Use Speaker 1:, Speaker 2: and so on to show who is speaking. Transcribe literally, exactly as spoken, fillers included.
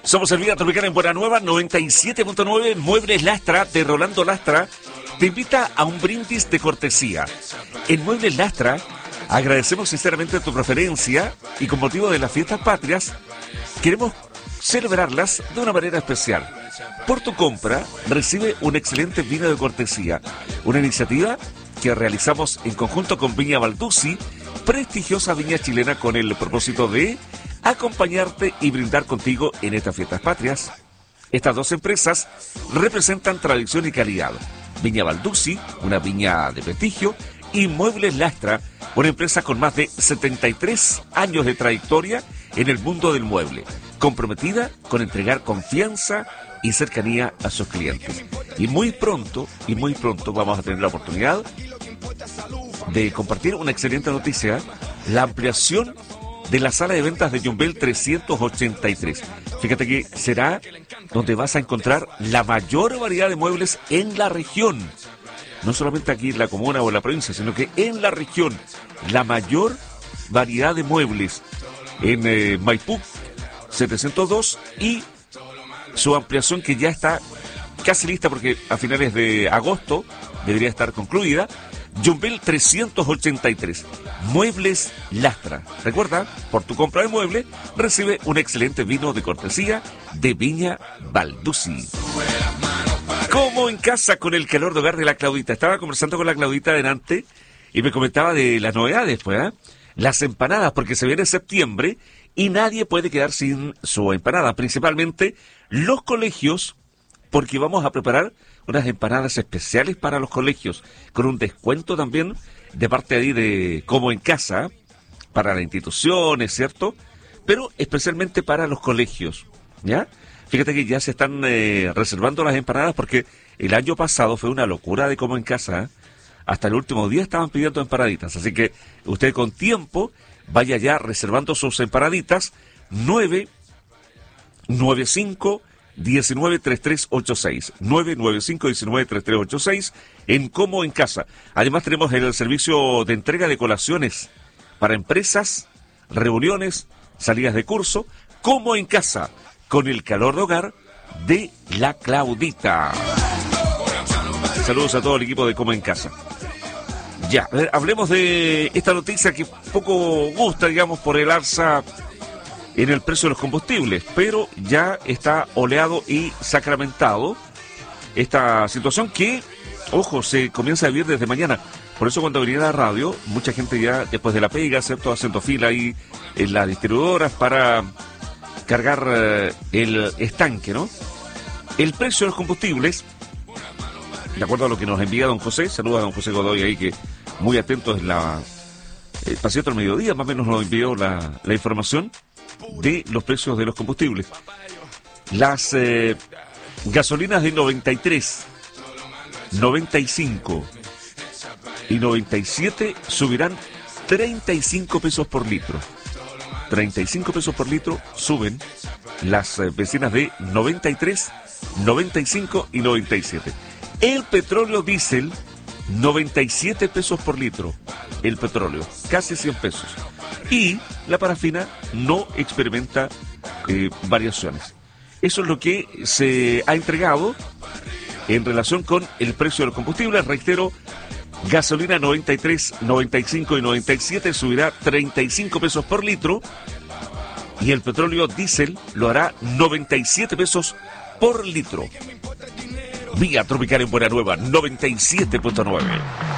Speaker 1: Somos el Vía Tropical en Buena Nueva, noventa y siete punto nueve. Muebles Lastra, de Rolando Lastra, te invita a un brindis de cortesía. En Muebles Lastra, agradecemos sinceramente tu preferencia y con motivo de las fiestas patrias, queremos celebrarlas de una manera especial. Por tu compra, recibe un excelente vino de cortesía, una iniciativa que realizamos en conjunto con Viña Balduzzi, prestigiosa viña chilena, con el propósito de acompañarte y brindar contigo en estas fiestas patrias. Estas dos empresas representan tradición y calidad. Viña Balduzzi, una viña de prestigio, y Muebles Lastra, una empresa con más de setenta y tres años de trayectoria en el mundo del mueble, comprometida con entregar confianza y cercanía a sus clientes. Y muy pronto, y muy pronto vamos a tener la oportunidad de compartir una excelente noticia: la ampliación de la sala de ventas de Yumbel trescientos ochenta y tres. Fíjate que será donde vas a encontrar la mayor variedad de muebles en la región. No solamente aquí en la comuna o en la provincia, sino que en la región. La mayor variedad de muebles en eh, Maipú setecientos dos, y su ampliación que ya está casi lista porque a finales de agosto debería estar concluida. Yumbel trescientos ochenta y tres, Muebles Lastra. Recuerda, por tu compra de mueble, recibe un excelente vino de cortesía de Viña Balduzzi. Como en casa, con el calor de hogar de la Claudita. Estaba conversando con la Claudita delante y me comentaba de las novedades, pues, ¿eh? Las empanadas, porque se viene septiembre y nadie puede quedar sin su empanada, principalmente los colegios, porque vamos a preparar unas empanadas especiales para los colegios, con un descuento también de parte ahí de Como en Casa, para las instituciones, ¿cierto? Pero especialmente para los colegios, ¿ya? Fíjate que ya se están eh, reservando las empanadas, porque el año pasado fue una locura de Como en Casa, ¿eh? Hasta el último día estaban pidiendo empanaditas, así que usted con tiempo vaya ya reservando sus empanaditas. Nueve nueve cinco diecinueve treinta y tres ochenta y seis, nueve nueve cinco diecinueve treinta y tres ochenta y seis, en Como en Casa. Además tenemos el servicio de entrega de colaciones para empresas, reuniones, salidas de curso. Como en Casa, con el calor de hogar de la Claudita. Saludos a todo el equipo de Como en Casa. Ya, a ver, hablemos de esta noticia que poco gusta, digamos, por el alza en el precio de los combustibles, pero ya está oleado y sacramentado esta situación que, ojo, se comienza a vivir desde mañana. Por eso cuando venía a la radio, mucha gente ya después de la pega, ¿cierto?, haciendo fila ahí en las distribuidoras para cargar eh, el estanque, ¿no? El precio de los combustibles, de acuerdo a lo que nos envía don José, saluda a don José Godoy ahí, que muy atento en la el paseo del mediodía, más o menos nos envió la, la información de los precios de los combustibles. Las eh, gasolinas de noventa y tres, noventa y cinco y noventa y siete subirán treinta y cinco pesos por litro. treinta y cinco pesos por litro suben las eh, bencinas de noventa y tres, noventa y cinco y noventa y siete. El petróleo diésel, noventa y siete pesos por litro. El petróleo, casi cien pesos. Y la parafina no experimenta eh, variaciones. Eso es lo que se ha entregado en relación con el precio de los combustibles. Reitero, gasolina noventa y tres, noventa y cinco y noventa y siete subirá treinta y cinco pesos por litro. Y el petróleo diésel lo hará noventa y siete pesos por litro. Vía Tropical en Buena Nueva, noventa y siete punto nueve.